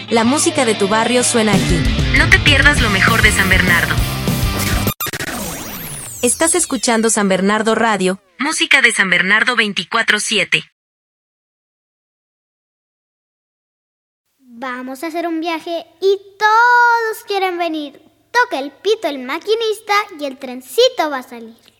La música de tu barrio suena aquí. No te pierdas lo mejor de San Bernardo. Estás escuchando San Bernardo Radio, música de San Bernardo 24/7. Vamos a hacer un viaje y todos quieren venir. Toca el pito el maquinista y el trencito va a salir.